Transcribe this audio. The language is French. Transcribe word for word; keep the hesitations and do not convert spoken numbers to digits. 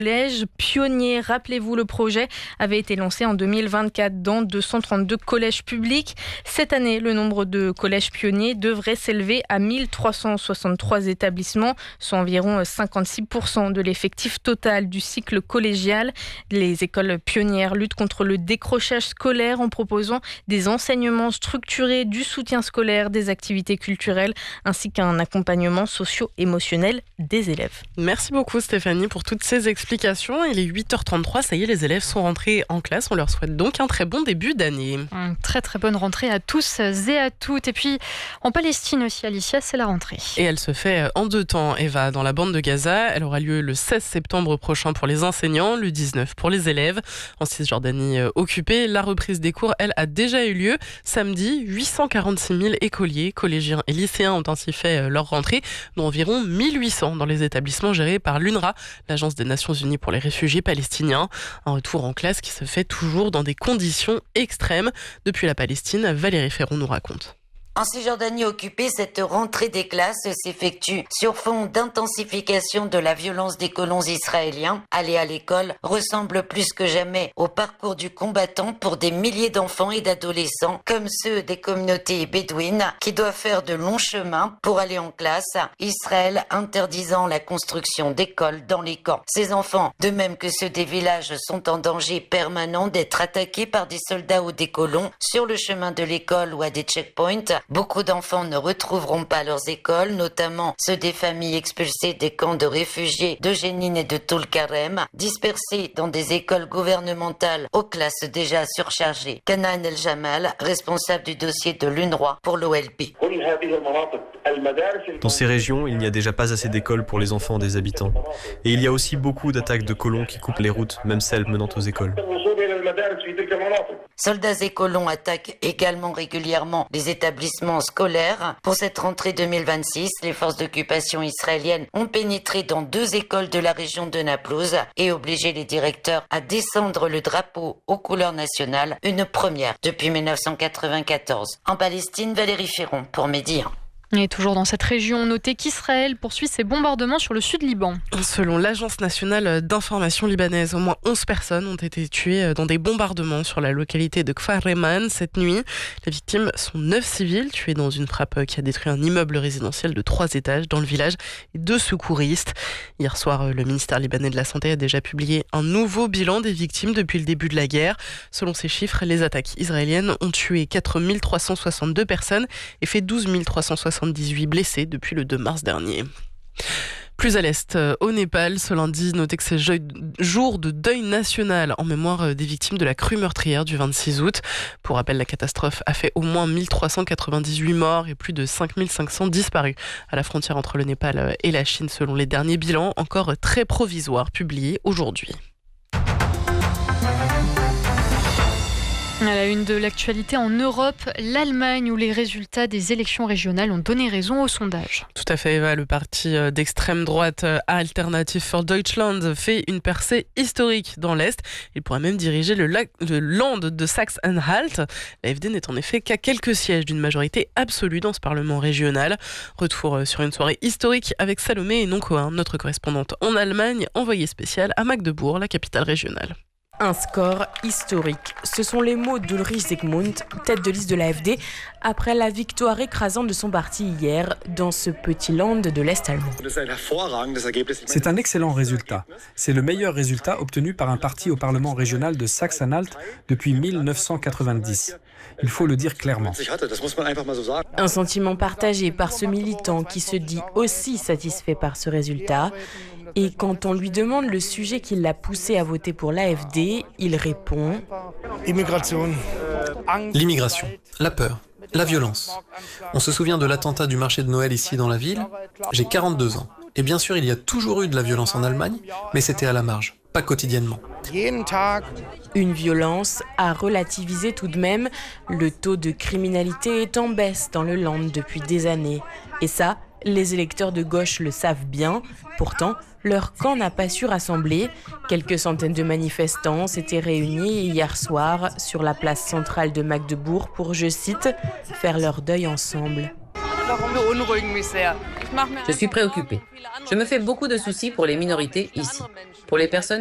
Collège pionnier. Rappelez-vous, le projet avait été lancé en deux mille vingt-quatre dans deux cent trente-deux collèges publics. Cette année, le nombre de collèges pionniers devrait s'élever à mille trois cent soixante-trois établissements, soit environ cinquante-six pour cent de l'effectif total du cycle collégial. Les écoles pionnières luttent contre le décrochage scolaire en proposant des enseignements structurés, du soutien scolaire, des activités culturelles ainsi qu'un accompagnement socio-émotionnel des élèves. Merci beaucoup Stéphanie pour toutes ces explications. Il est huit heures trente-trois, ça y est, les élèves sont rentrés en classe. On leur souhaite donc un très bon début d'année. Une très très bonne rentrée à tous et à toutes. Et puis en Palestine aussi, Alicia, c'est la rentrée. Et elle se fait en deux temps, Eva, dans la bande de Gaza. Elle aura lieu le seize septembre prochain pour les enseignants, le dix-neuf pour les élèves. En Cisjordanie occupée, la reprise des cours, elle, a déjà eu lieu. Samedi, huit cent quarante-six mille écoliers, collégiens et lycéens ont ainsi fait leur rentrée, dont environ mille huit cents dans les établissements gérés par l'U N R W A, l'Agence des Nations Unies pour les réfugiés palestiniens. Un retour en classe qui se fait toujours dans des conditions extrêmes. Depuis la Palestine, Valérie Ferron nous raconte. En Cisjordanie occupée, cette rentrée des classes s'effectue sur fond d'intensification de la violence des colons israéliens. Aller à l'école ressemble plus que jamais au parcours du combattant pour des milliers d'enfants et d'adolescents, comme ceux des communautés bédouines qui doivent faire de longs chemins pour aller en classe, Israël interdisant la construction d'écoles dans les camps. Ces enfants, de même que ceux des villages, sont en danger permanent d'être attaqués par des soldats ou des colons sur le chemin de l'école ou à des checkpoints. Beaucoup d'enfants ne retrouveront pas leurs écoles, notamment ceux des familles expulsées des camps de réfugiés de Jénine et de Toul-Karem, dispersés dans des écoles gouvernementales aux classes déjà surchargées. Canaan El-Jamal, responsable du dossier de l'U N R W A pour l'O L P. Dans ces régions, il n'y a déjà pas assez d'écoles pour les enfants des habitants. Et il y a aussi beaucoup d'attaques de colons qui coupent les routes, même celles menant aux écoles. Soldats et colons attaquent également régulièrement les établissements scolaires. Pour cette rentrée deux mille vingt-six, les forces d'occupation israéliennes ont pénétré dans deux écoles de la région de Naplouse et obligé les directeurs à descendre le drapeau aux couleurs nationales, une première depuis mille neuf cent quatre-vingt-quatorze. En Palestine, Valérie Ferron pour Midi un. Et toujours dans cette région, notez qu'Israël poursuit ses bombardements sur le sud Liban. Selon l'Agence nationale d'information libanaise, au moins onze personnes ont été tuées dans des bombardements sur la localité de Kfar Reman cette nuit. Les victimes sont neuf civils tués dans une frappe qui a détruit un immeuble résidentiel de trois étages dans le village et deux secouristes. Hier soir, le ministère libanais de la Santé a déjà publié un nouveau bilan des victimes depuis le début de la guerre. Selon ces chiffres, les attaques israéliennes ont tué quatre mille trois cent soixante-deux personnes et fait douze mille trois cent soixante-dix-huit blessés depuis le deux mars dernier. Plus à l'est, au Népal, ce lundi, notez que c'est jour de deuil national en mémoire des victimes de la crue meurtrière du vingt-six août. Pour rappel, la catastrophe a fait au moins mille trois cent quatre-vingt-dix-huit morts et plus de cinq mille cinq cents disparus à la frontière entre le Népal et la Chine, selon les derniers bilans, encore très provisoires, publiés aujourd'hui. À la une de l'actualité en Europe, l'Allemagne où les résultats des élections régionales ont donné raison au sondage. Tout à fait, Eva. Le parti d'extrême droite Alternative für Deutschland fait une percée historique dans l'Est. Il pourrait même diriger le, lac, le Land de Saxe-Anhalt. La F D n'est en effet qu'à quelques sièges d'une majorité absolue dans ce Parlement régional. Retour sur une soirée historique avec Salomé Noncoin, notre correspondante en Allemagne, envoyée spéciale à Magdebourg, la capitale régionale. Un score historique. Ce sont les mots d'Ulrich Zygmunt, tête de liste de la F D, après la victoire écrasante de son parti hier dans ce petit land de l'Est allemand. C'est un excellent résultat. C'est le meilleur résultat obtenu par un parti au Parlement régional de Saxe-Anhalt depuis mille neuf cent quatre-vingt-dix. Il faut le dire clairement. Un sentiment partagé par ce militant qui se dit aussi satisfait par ce résultat. Et quand on lui demande le sujet qui l'a poussé à voter pour l'A F D, il répond « L'immigration, la peur, la violence. On se souvient de l'attentat du marché de Noël ici dans la ville. J'ai quarante-deux ans. Et bien sûr, il y a toujours eu de la violence en Allemagne, mais c'était à la marge, pas quotidiennement. » Une violence à relativiser tout de même. Le taux de criminalité est en baisse dans le Land depuis des années. Et ça, les électeurs de gauche le savent bien. Pourtant, leur camp n'a pas su rassembler. Quelques centaines de manifestants s'étaient réunis hier soir sur la place centrale de Magdebourg pour, je cite, « faire leur deuil ensemble ». Je suis préoccupée. Je me fais beaucoup de soucis pour les minorités ici, pour les personnes